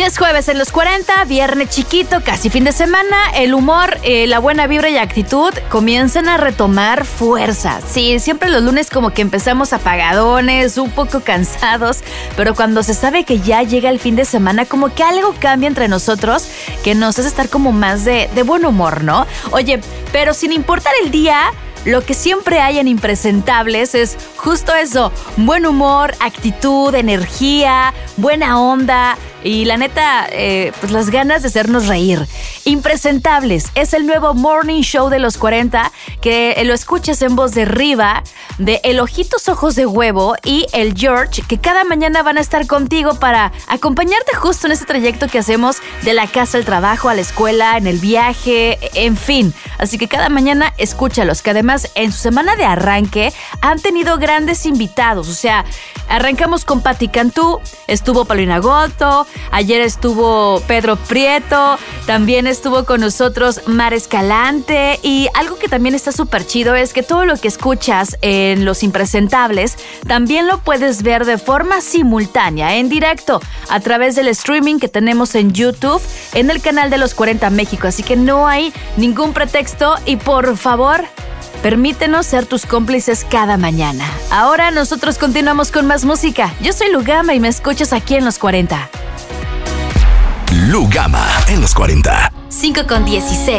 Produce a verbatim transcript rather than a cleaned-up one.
Ya es jueves en los cuarenta, viernes chiquito, casi fin de semana. El humor, eh, la buena vibra y actitud comienzan a retomar fuerza. Sí, siempre los lunes como que empezamos apagadones, un poco cansados, pero cuando se sabe que ya llega el fin de semana, como que algo cambia entre nosotros que nos hace estar como más de, de buen humor, ¿no? Oye, pero sin importar el día, lo que siempre hay en Impresentables es justo eso: buen humor, actitud, energía, buena onda y la neta, eh, pues las ganas de hacernos reír. Impresentables es el nuevo morning show de los cuarenta, que lo escuchas en voz de Riva, de El Ojitos Ojos de Huevo y el George, que cada mañana van a estar contigo para acompañarte justo en ese trayecto que hacemos de la casa al trabajo, a la escuela, en el viaje, en fin. Así que cada mañana escúchalos, que además en su semana de arranque han tenido grandes invitados. O sea, arrancamos con Pati Cantú, estuvo Paulina Goto, ayer estuvo Pedro Prieto, también estuvo con nosotros Mar Escalante, y algo que también está súper chido es que todo lo que escuchas en Los Impresentables también lo puedes ver de forma simultánea, en directo, a través del streaming que tenemos en YouTube, en el canal de Los cuarenta México. Así que no hay ningún pretexto y por favor, permítenos ser tus cómplices cada mañana. Ahora nosotros continuamos con más música. Yo soy Lugama y me escuchas aquí en Los cuarenta. Lugama en Los cuarenta. cinco con dieciséis.